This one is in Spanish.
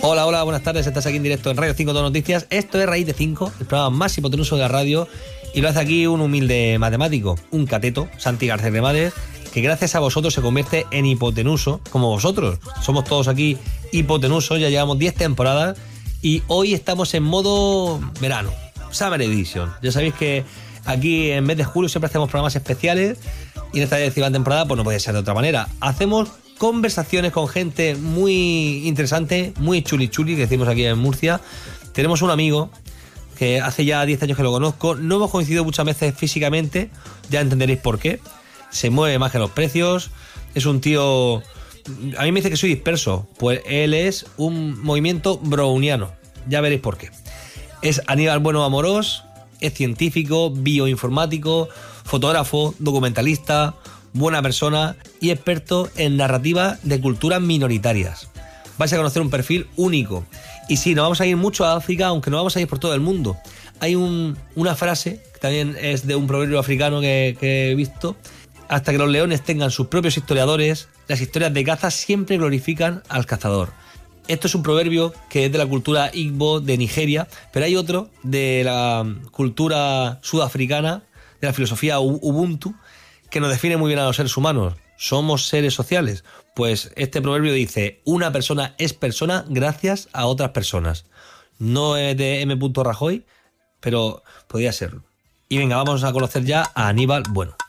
Hola, hola, buenas tardes. Estás aquí en directo en Radio 5 Todo Noticias. Esto es Raíz de 5, el programa más hipotenuso de la radio. Y lo hace aquí un humilde matemático, un cateto, Santi García Cremades, que gracias a vosotros se convierte en hipotenuso, como vosotros. Somos todos aquí hipotenusos, ya llevamos 10 temporadas y hoy estamos en modo verano, Summer Edition. Ya sabéis que aquí en mes de julio siempre hacemos programas especiales y en esta 10ª temporada pues no puede ser de otra manera. Hacemos conversaciones con gente muy interesante, muy chuli, que decimos aquí en Murcia. Tenemos un amigo que hace ya 10 años que lo conozco, no hemos coincidido muchas veces físicamente, ya entenderéis por qué. Se mueve más que los precios, es un tío... A mí me dice que soy disperso, pues él es un movimiento browniano, ya veréis por qué. Es Aníbal Bueno Amorós, es científico, bioinformático, fotógrafo, documentalista, buena persona y experto en narrativa de culturas minoritarias. Vais a conocer un perfil único. Y sí, nos vamos a ir mucho a África, aunque no vamos a ir por todo el mundo. Hay una frase, que también es de un proverbio africano que he visto: hasta que los leones tengan sus propios historiadores, las historias de caza siempre glorifican al cazador. Esto es un proverbio que es de la cultura Igbo de Nigeria, pero hay otro de la cultura sudafricana, de la filosofía Ubuntu, que nos define muy bien a los seres humanos. Somos seres sociales. Pues este proverbio dice: una persona es persona gracias a otras personas. No es de M. Rajoy, pero podría serlo. Y venga, vamos a conocer ya a Aníbal Bueno.